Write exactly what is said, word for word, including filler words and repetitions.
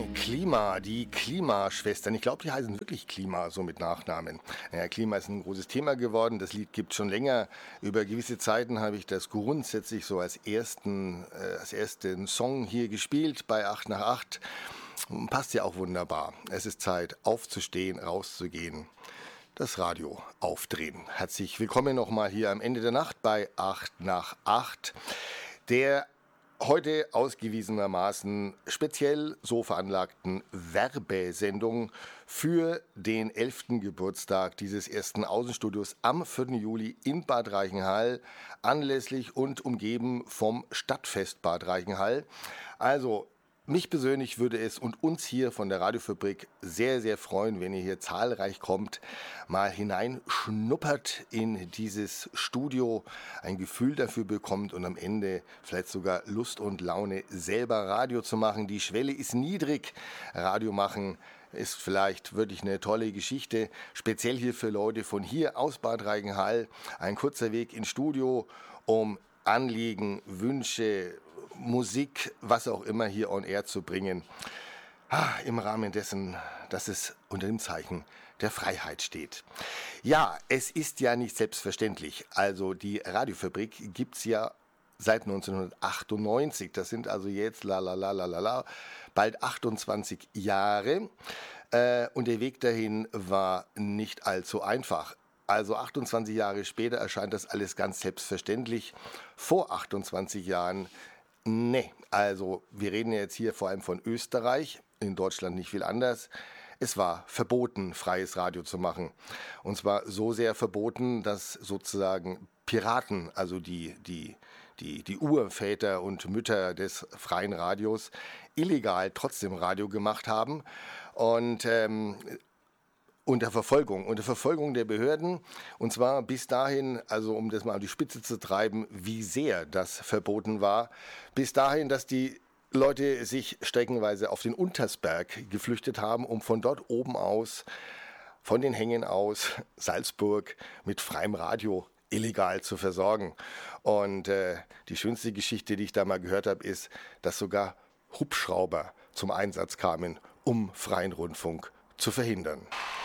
Klima, die Klimaschwestern. Ich glaube, die heißen wirklich Klima, so mit Nachnamen. Naja, Klima ist ein großes Thema geworden. Das Lied gibt es schon länger. Über gewisse Zeiten habe ich das grundsätzlich so als ersten, äh, als ersten Song hier gespielt bei acht nach acht. Passt ja auch wunderbar. Es ist Zeit, aufzustehen, rauszugehen. Das Radio aufdrehen. Herzlich willkommen nochmal hier am Ende der Nacht bei acht nach acht. Der heute ausgewiesenermaßen speziell so veranlagten Werbesendung für den elften Geburtstag dieses ersten Außenstudios am vierten Juli in Bad Reichenhall, anlässlich und umgeben vom Stadtfest Bad Reichenhall. Also mich persönlich würde es und uns hier von der Radiofabrik sehr, sehr freuen, wenn ihr hier zahlreich kommt, mal hineinschnuppert in dieses Studio, ein Gefühl dafür bekommt und am Ende vielleicht sogar Lust und Laune, selber Radio zu machen. Die Schwelle ist niedrig. Radio machen ist vielleicht wirklich eine tolle Geschichte, speziell hier für Leute von hier aus Bad Reichenhall. Ein kurzer Weg ins Studio, um Anliegen, Wünsche, Musik, was auch immer hier on air zu bringen, ah, im Rahmen dessen, dass es unter dem Zeichen der Freiheit steht. Ja, es ist ja nicht selbstverständlich. Also die Radiofabrik gibt es ja seit neunzehnhundertachtundneunzig. Das sind also jetzt la la la la la la bald achtundzwanzig Jahre. Äh, und der Weg dahin war nicht allzu einfach. Also achtundzwanzig Jahre später erscheint das alles ganz selbstverständlich. Vor achtundzwanzig Jahren, nee, also wir reden ja jetzt hier vor allem von Österreich, in Deutschland nicht viel anders. Es war verboten, freies Radio zu machen. Und zwar so sehr verboten, dass sozusagen Piraten, also die, die, die, die Urväter und Mütter des freien Radios, illegal trotzdem Radio gemacht haben. Und ähm, Unter Verfolgung, unter Verfolgung der Behörden, und zwar bis dahin, also um das mal auf die Spitze zu treiben, wie sehr das verboten war, bis dahin, dass die Leute sich streckenweise auf den Untersberg geflüchtet haben, um von dort oben aus, von den Hängen aus, Salzburg mit freiem Radio illegal zu versorgen. Und äh, die schönste Geschichte, die ich da mal gehört habe, ist, dass sogar Hubschrauber zum Einsatz kamen, um freien Rundfunk zu verhindern.